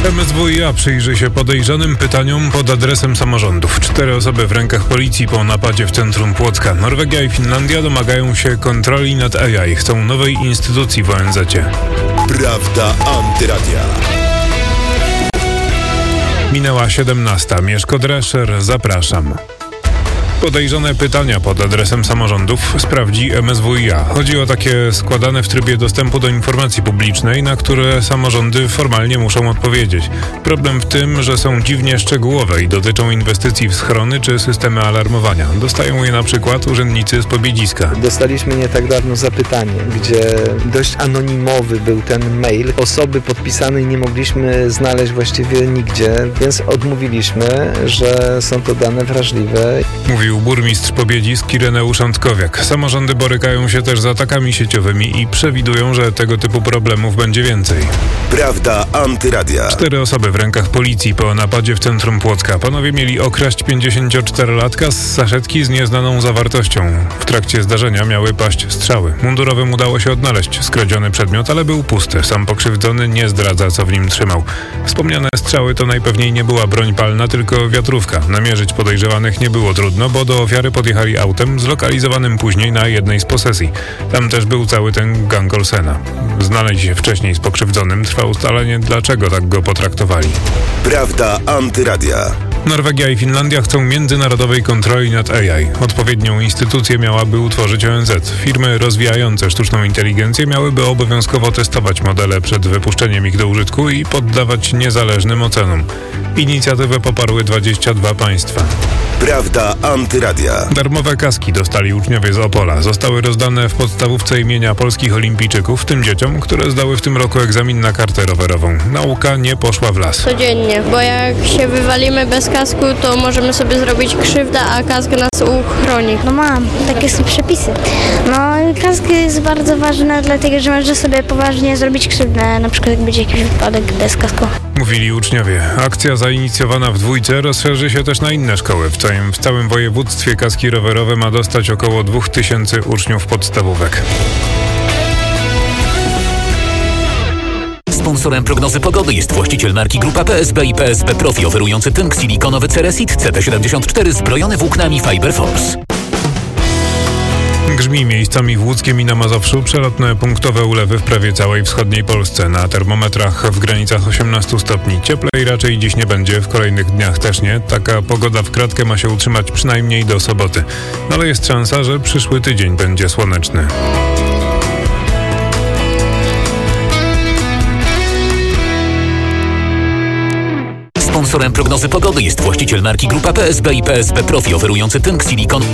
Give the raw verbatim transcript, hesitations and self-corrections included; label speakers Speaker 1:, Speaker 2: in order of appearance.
Speaker 1: M S W i A przyjrzy się podejrzanym pytaniom pod adresem samorządów. Cztery osoby w rękach policji po napadzie w centrum Płocka. Norwegia i Finlandia domagają się kontroli nad A I. Chcą nowej instytucji w O N Z-cie.
Speaker 2: Prawda Antyradia.
Speaker 1: Minęła siedemnasta. Mieszko Drescher, zapraszam. Podejrzane pytania pod adresem samorządów sprawdzi M S W i A. Chodzi o takie składane w trybie dostępu do informacji publicznej, na które samorządy formalnie muszą odpowiedzieć. Problem w tym, że są dziwnie szczegółowe i dotyczą inwestycji w schrony czy systemy alarmowania. Dostają je na przykład urzędnicy z Pobiedziska.
Speaker 3: Dostaliśmy nie tak dawno zapytanie, gdzie dość anonimowy był ten mail. Osoby podpisanej nie mogliśmy znaleźć właściwie nigdzie, więc odmówiliśmy, że są to dane wrażliwe.
Speaker 1: Mówił burmistrz Pobiedzisk Ireneusz Antkowiak. Samorządy borykają się też z atakami sieciowymi i przewidują, że tego typu problemów będzie więcej.
Speaker 2: Prawda Antyradia.
Speaker 1: Cztery osoby w rękach policji po napadzie w centrum Płocka. Panowie mieli okraść pięćdziesięcioczterolatka z saszetki z nieznaną zawartością. W trakcie zdarzenia miały paść strzały. Mundurowym udało się odnaleźć skradziony przedmiot, ale był pusty. Sam pokrzywdzony nie zdradza, co w nim trzymał. Wspomniane strzały to najpewniej nie była broń palna, tylko wiatrówka. Namierzyć podejrzewanych nie było trudno, bo do ofiary podjechali autem zlokalizowanym później na jednej z posesji. Tam też był cały ten gang Olsena. Znaleźć się wcześniej z pokrzywdzonym, trwa ustalenie, dlaczego tak go potraktowali.
Speaker 2: Prawda Antyradia.
Speaker 1: Norwegia i Finlandia chcą międzynarodowej kontroli nad A I. Odpowiednią instytucję miałaby utworzyć O N Z. Firmy rozwijające sztuczną inteligencję miałyby obowiązkowo testować modele przed wypuszczeniem ich do użytku i poddawać niezależnym ocenom. Inicjatywę poparły dwadzieścia dwa państwa.
Speaker 2: Prawda Antyradia.
Speaker 1: Darmowe kaski dostali uczniowie z Opola. Zostały rozdane w podstawówce imienia polskich olimpijczyków, tym dzieciom, które zdały w tym roku egzamin na kartę rowerową. Nauka nie poszła w las.
Speaker 4: Codziennie, bo jak się wywalimy bez kasku, to możemy sobie zrobić krzywdę, a kask nas uchroni.
Speaker 5: No mam, takie są przepisy. No kask jest bardzo ważny, dlatego że może sobie poważnie zrobić krzywdę, na przykład jak będzie jakiś wypadek bez kasku.
Speaker 1: Mówili uczniowie. Akcja zainicjowana w Dwójce rozszerzy się też na inne szkoły. W całym, w całym województwie kaski rowerowe ma dostać około dwóch tysięcy uczniów podstawówek.
Speaker 6: Sponsorem prognozy pogody jest właściciel marki Grupa P S B i P S B Profi, oferujący tynk silikonowy Ceresit C T siedemdziesiąt cztery zbrojony włóknami Fiber Force.
Speaker 1: Grzmi miejscami w Łódzkiem i na Mazowszu. Przelotne punktowe ulewy w prawie całej wschodniej Polsce. Na termometrach w granicach osiemnaście stopni. Cieplej raczej dziś nie będzie, w kolejnych dniach też nie. Taka pogoda w kratkę ma się utrzymać przynajmniej do soboty. Ale jest szansa, że przyszły tydzień będzie słoneczny.
Speaker 6: Sponsorem prognozy pogody jest właściciel marki Grupa P S B i P S B Profi, oferujący tynk silikon